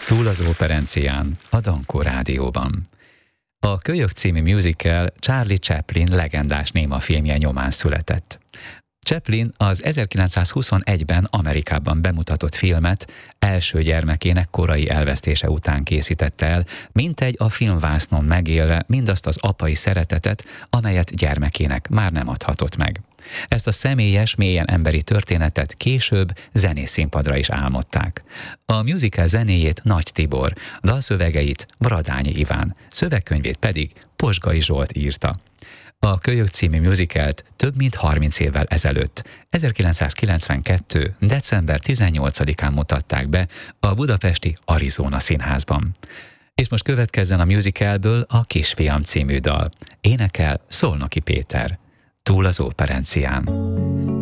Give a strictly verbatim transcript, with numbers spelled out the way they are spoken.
Túl az operencián, a Dankó Rádióban. A Kölyök című musical Charlie Chaplin legendás némafilmje nyomán született. Chaplin az ezerkilencszázhuszonegyben Amerikában bemutatott filmet első gyermekének korai elvesztése után készítette el, mintegy a filmvásznon megélve mindazt az apai szeretetet, amelyet gyermekének már nem adhatott meg. Ezt a személyes, mélyen emberi történetet később zenészínpadra is álmodták. A musical zenéjét Nagy Tibor, dalszövegeit Bradányi Iván, szövegkönyvét pedig Posgai Zsolt írta. A Kölyök című musicalt több mint harminc évvel ezelőtt, ezerkilencszázkilencvenkettő. december tizennyolcadikán mutatták be a budapesti Arizona Színházban. És most következzen a musicalből a Kisfiam című dal. Énekel Szolnoki Péter. Túl az operencián.